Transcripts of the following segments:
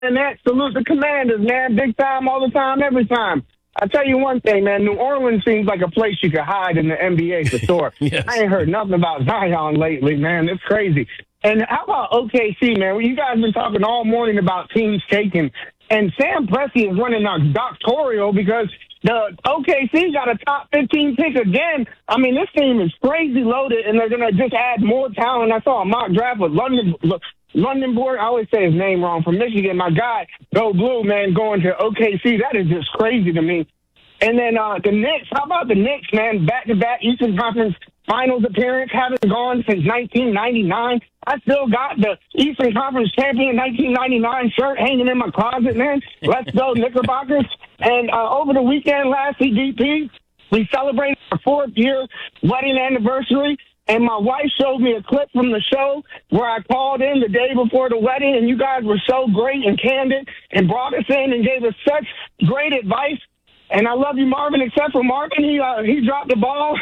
And that salute the Commanders, man. Big time, all the time, every time. I tell you one thing, man. New Orleans seems like a place you could hide in the NBA for sure. Yes. I ain't heard nothing about Zion lately, man. It's crazy. And how about OKC, man? You guys been talking all morning about teams taking. And Sam Presti is running a doctoral because the OKC got a top 15 pick again. I mean, this team is crazy loaded, and they're going to just add more talent. I saw a mock draft with Lundenborg. I always say his name wrong, from Michigan. My guy, Go Blue, man, going to OKC. That is just crazy to me. And then the Knicks. How about the Knicks, man? Back-to-back Eastern Conference Finals appearance. Haven't gone since 1999. I still got the Eastern Conference champion 1999 shirt hanging in my closet, man. Let's go, Knickerbockers. And over the weekend, last CDP, we celebrated our 4th year wedding anniversary. And my wife showed me a clip from the show where I called in the day before the wedding, and you guys were so great and candid and brought us in and gave us such great advice. And I love you, Marvin, except for Marvin. He dropped the ball.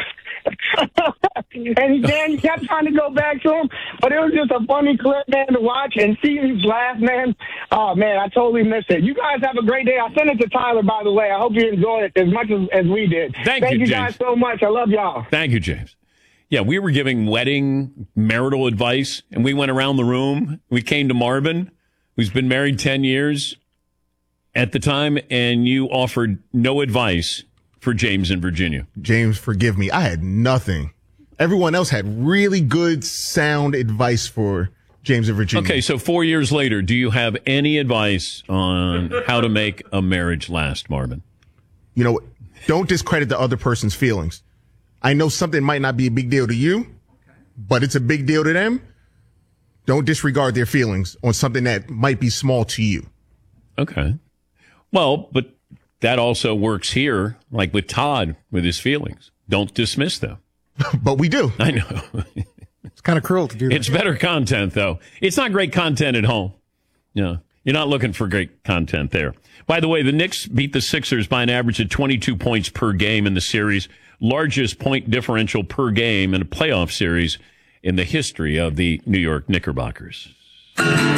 And Dan kept trying to go back to him. But it was just a funny clip, man, to watch and see him laugh, man. Oh, man, I totally missed it. You guys have a great day. I sent it to Tyler, by the way. I hope you enjoyed it as much as we did. Thank you, James. guys so much. I love y'all. Thank you, James. Yeah, we were giving wedding marital advice, and we went around the room. We came to Marvin, who's been married 10 years at the time, and you offered no advice for James in Virginia. James, forgive me. I had nothing. Everyone else had really good, sound advice for James in Virginia. Okay, so 4 years later, do you have any advice on how to make a marriage last, Marvin? You know, don't discredit the other person's feelings. I know something might not be a big deal to you, but it's a big deal to them. Don't disregard their feelings on something that might be small to you. Okay. Well, but that also works here, like with Todd, with his feelings. Don't dismiss them. But we do. I know. It's kind of cruel to do that. It's better content, though. It's not great content at home. Yeah. You're not looking for great content there. By the way, the Knicks beat the Sixers by an average of 22 points per game in the series. Largest point differential per game in a playoff series in the history of the New York Knickerbockers.